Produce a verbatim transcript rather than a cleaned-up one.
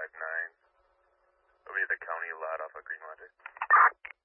five nine. Over at the county lot off of Green Logic.